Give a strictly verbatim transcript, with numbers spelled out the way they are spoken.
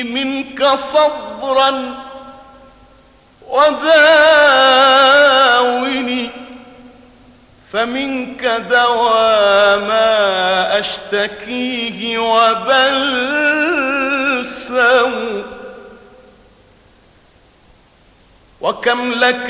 منك صبرا وداوني، فمنك دوا ما أشتكيه وبلسم، وكم لك